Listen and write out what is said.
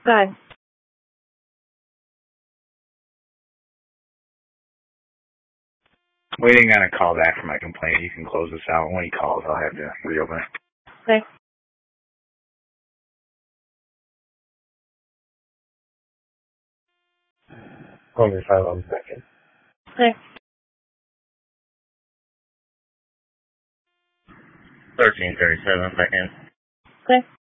Good. Waiting on a call back for my complaint. You can close this out. When he calls, I'll have to reopen it. Okay. Only 5 seconds. Okay. 13:37 seconds. Okay.